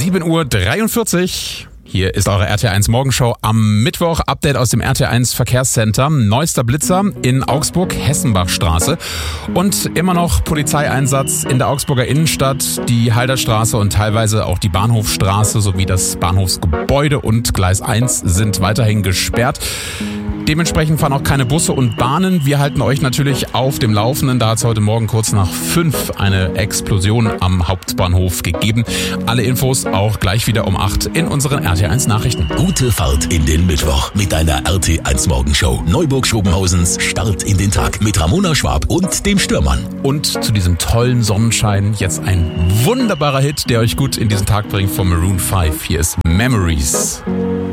7:43 Uhr. Hier ist eure RTL1 Morgenshow am Mittwoch. Update aus dem RTL1 Verkehrscenter. Neuester Blitzer in Augsburg, Hessenbachstraße. Und immer noch Polizeieinsatz in der Augsburger Innenstadt. Die Halderstraße und teilweise auch die Bahnhofstraße sowie das Bahnhofsgebäude und Gleis 1 sind weiterhin gesperrt. Dementsprechend fahren auch keine Busse und Bahnen. Wir halten euch natürlich auf dem Laufenden. Da hat es heute Morgen kurz nach 5 eine Explosion am Hauptbahnhof gegeben. Alle Infos auch gleich wieder um 8 in unseren RT1 Nachrichten. Gute Fahrt in den Mittwoch mit deiner RT1 Morgenshow. Neuburg-Schobenhausens Start in den Tag mit Ramona Schwab und dem Stürmann. Und zu diesem tollen Sonnenschein jetzt ein wunderbarer Hit, der euch gut in diesen Tag bringt von Maroon 5. Hier ist Memories.